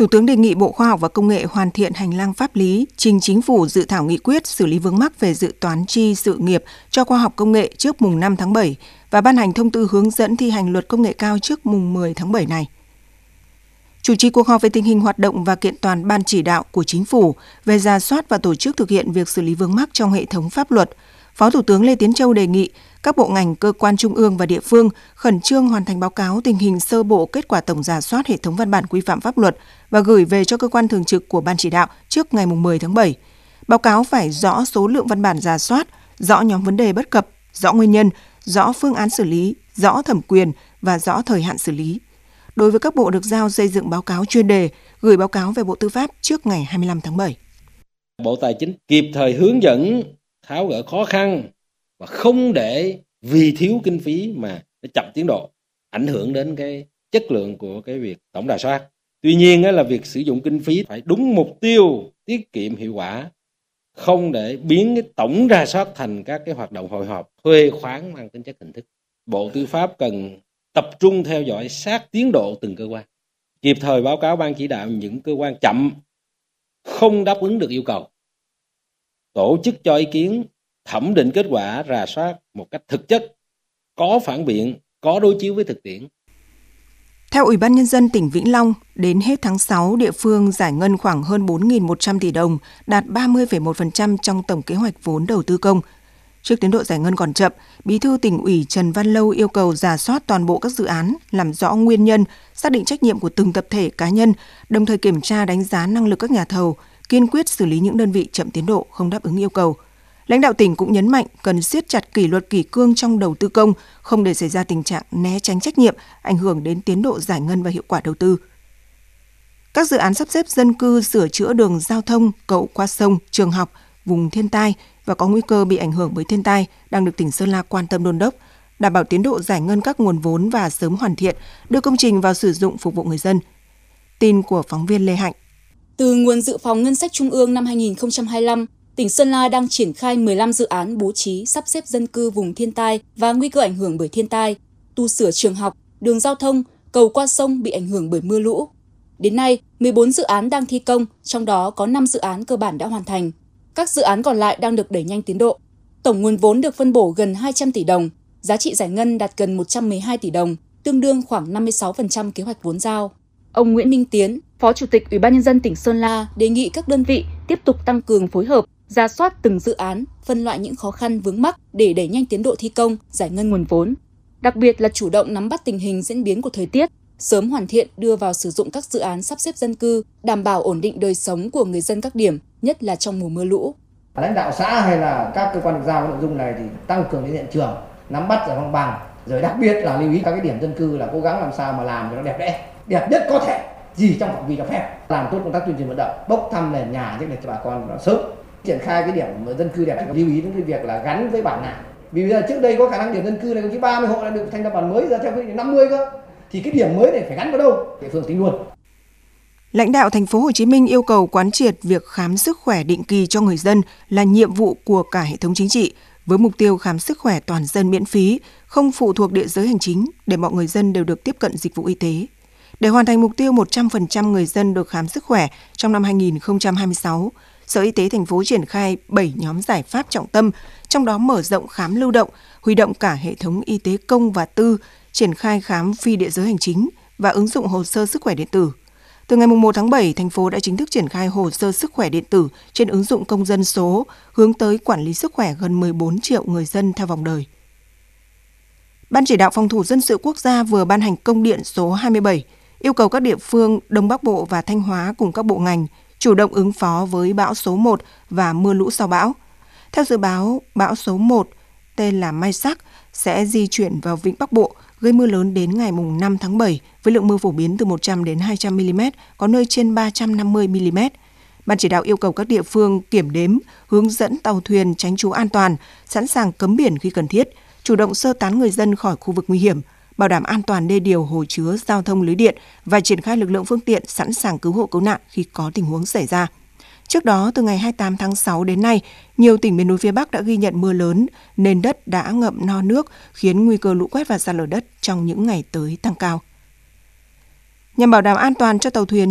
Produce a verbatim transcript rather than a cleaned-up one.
Thủ tướng đề nghị Bộ Khoa học và Công nghệ hoàn thiện hành lang pháp lý, trình Chính phủ dự thảo nghị quyết xử lý vướng mắc về dự toán chi sự nghiệp cho khoa học công nghệ trước mùng năm tháng bảy và ban hành thông tư hướng dẫn thi hành luật công nghệ cao trước mùng mười tháng bảy này. Chủ trì cuộc họp về tình hình hoạt động và kiện toàn Ban chỉ đạo của Chính phủ về rà soát và tổ chức thực hiện việc xử lý vướng mắc trong hệ thống pháp luật, Phó Thủ tướng Lê Tiến Châu đề nghị các bộ ngành, cơ quan trung ương và địa phương khẩn trương hoàn thành báo cáo tình hình sơ bộ kết quả tổng rà soát hệ thống văn bản quy phạm pháp luật và gửi về cho cơ quan thường trực của Ban chỉ đạo trước ngày mười tháng bảy. Báo cáo phải rõ số lượng văn bản rà soát, rõ nhóm vấn đề bất cập, rõ nguyên nhân, rõ phương án xử lý, rõ thẩm quyền và rõ thời hạn xử lý. Đối với các bộ được giao xây dựng báo cáo chuyên đề, gửi báo cáo về Bộ Tư pháp trước ngày hai mươi lăm tháng bảy. Bộ Tài chính kịp thời hướng dẫn, tháo gỡ khó khăn và không để vì thiếu kinh phí mà nó chậm tiến độ, ảnh hưởng đến cái chất lượng của cái việc tổng rà soát. Tuy nhiên là việc sử dụng kinh phí phải đúng mục tiêu, tiết kiệm hiệu quả, không để biến cái tổng rà soát thành các cái hoạt động hội họp, thuê khoán mang tính chất hình thức. Bộ Tư pháp cần tập trung theo dõi sát tiến độ từng cơ quan, kịp thời báo cáo Ban chỉ đạo những cơ quan chậm, không đáp ứng được yêu cầu, tổ chức cho ý kiến, thẩm định kết quả rà soát một cách thực chất, có phản biện, có đối chiếu với thực tiễn. Theo Ủy ban Nhân dân tỉnh Vĩnh Long, đến hết tháng sáu, địa phương giải ngân khoảng hơn bốn nghìn một trăm tỷ đồng, đạt ba mươi phẩy một phần trăm trong tổng kế hoạch vốn đầu tư công. Trước tiến độ giải ngân còn chậm, Bí thư Tỉnh ủy Trần Văn Lâu yêu cầu rà soát toàn bộ các dự án, làm rõ nguyên nhân, xác định trách nhiệm của từng tập thể cá nhân, đồng thời kiểm tra đánh giá năng lực các nhà thầu, kiên quyết xử lý những đơn vị chậm tiến độ không đáp ứng yêu cầu. Lãnh đạo tỉnh cũng nhấn mạnh cần siết chặt kỷ luật kỷ cương trong đầu tư công, không để xảy ra tình trạng né tránh trách nhiệm, ảnh hưởng đến tiến độ giải ngân và hiệu quả đầu tư. Các dự án sắp xếp dân cư, sửa chữa đường giao thông, cầu qua sông, trường học, vùng thiên tai và có nguy cơ bị ảnh hưởng bởi thiên tai đang được tỉnh Sơn La quan tâm đôn đốc, đảm bảo tiến độ giải ngân các nguồn vốn và sớm hoàn thiện, đưa công trình vào sử dụng phục vụ người dân. Tin của phóng viên Lê Hạnh. Từ nguồn dự phòng ngân sách trung ương năm hai nghìn không trăm hai mươi lăm, tỉnh Sơn La đang triển khai mười lăm dự án bố trí sắp xếp dân cư vùng thiên tai và nguy cơ ảnh hưởng bởi thiên tai, tu sửa trường học, đường giao thông, cầu qua sông bị ảnh hưởng bởi mưa lũ. Đến nay, mười bốn dự án đang thi công, trong đó có năm dự án cơ bản đã hoàn thành. Các dự án còn lại đang được đẩy nhanh tiến độ. Tổng nguồn vốn được phân bổ gần hai trăm tỷ đồng, giá trị giải ngân đạt gần một trăm mười hai tỷ đồng, tương đương khoảng năm mươi sáu phần trăm kế hoạch vốn giao. Ông Nguyễn Minh Tiến, Phó Chủ tịch Ủy ban Nhân dân tỉnh Sơn La đề nghị các đơn vị tiếp tục tăng cường phối hợp, rà soát từng dự án, phân loại những khó khăn vướng mắc để đẩy nhanh tiến độ thi công, giải ngân nguồn vốn. Đặc biệt là chủ động nắm bắt tình hình diễn biến của thời tiết, sớm hoàn thiện đưa vào sử dụng các dự án sắp xếp dân cư, đảm bảo ổn định đời sống của người dân các điểm, nhất là trong mùa mưa lũ. Lãnh đạo xã hay là các cơ quan được giao nội dung này thì tăng cường đến hiện trường, nắm bắt giải phóng bằng, rồi đặc biệt là lưu ý các cái điểm dân cư là cố gắng làm sao mà làm cho nó đẹp đẽ, đẹp nhất có thể, gì trong phạm vi cho phép, làm tốt công tác tuyên truyền vận động, bốc thăm nền nhà trước để cho bà con nó sớm triển khai cái điểm dân cư đẹp. Lưu ý đến cái việc là gắn với bản nào, vì bây giờ trước đây có khả năng điểm dân cư này có chỉ ba mươi hộ đã được thành lập bản mới, giờ theo quy định năm mươi cơ, thì cái điểm mới này phải gắn vào đâu, địa phương tính luôn. Lãnh đạo thành phố Hồ Chí Minh yêu cầu quán triệt việc khám sức khỏe định kỳ cho người dân là nhiệm vụ của cả hệ thống chính trị, với mục tiêu khám sức khỏe toàn dân miễn phí, không phụ thuộc địa giới hành chính để mọi người dân đều được tiếp cận dịch vụ y tế. Để hoàn thành mục tiêu một trăm phần trăm người dân được khám sức khỏe trong năm hai nghìn không trăm hai mươi sáu, Sở Y tế thành phố triển khai bảy nhóm giải pháp trọng tâm, trong đó mở rộng khám lưu động, huy động cả hệ thống y tế công và tư, triển khai khám phi địa giới hành chính và ứng dụng hồ sơ sức khỏe điện tử. Từ ngày một tháng bảy, thành phố đã chính thức triển khai hồ sơ sức khỏe điện tử trên ứng dụng công dân số, hướng tới quản lý sức khỏe gần mười bốn triệu người dân theo vòng đời. Ban chỉ đạo phòng thủ dân sự quốc gia vừa ban hành công điện số hai mươi bảy, yêu cầu các địa phương Đông Bắc Bộ và Thanh Hóa cùng các bộ ngành chủ động ứng phó với bão số một và mưa lũ sau bão. Theo dự báo, bão số một, tên là Mai Sắc, sẽ di chuyển vào Vịnh Bắc Bộ, gây mưa lớn đến ngày năm tháng bảy với lượng mưa phổ biến từ một trăm đến hai trăm mi-li-mét, có nơi trên ba trăm năm mươi mi-li-mét. Ban chỉ đạo yêu cầu các địa phương kiểm đếm, hướng dẫn tàu thuyền tránh trú an toàn, sẵn sàng cấm biển khi cần thiết, chủ động sơ tán người dân khỏi khu vực nguy hiểm, bảo đảm an toàn đê điều, hồ chứa, giao thông, lưới điện và triển khai lực lượng phương tiện sẵn sàng cứu hộ cứu nạn khi có tình huống xảy ra. Trước đó, từ ngày hai mươi tám tháng sáu đến nay, nhiều tỉnh miền núi phía Bắc đã ghi nhận mưa lớn, nền đất đã ngậm no nước, khiến nguy cơ lũ quét và sạt lở đất trong những ngày tới tăng cao. Nhằm bảo đảm an toàn cho tàu thuyền